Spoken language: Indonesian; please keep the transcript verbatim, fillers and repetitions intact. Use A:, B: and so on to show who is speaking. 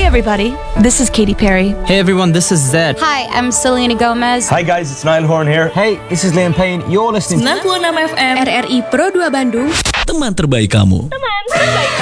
A: Hey everybody, this is Katy Perry.
B: Hey everyone, this is Zed.
C: Hi, I'm Selena Gomez.
D: Hi guys, it's Niall Horan here.
E: Hey, this is Liam Payne. You're listening to
F: sembilan puluh enam F M
A: R R I Pro dua Bandung.
G: Teman terbaik kamu.
F: Teman terbaik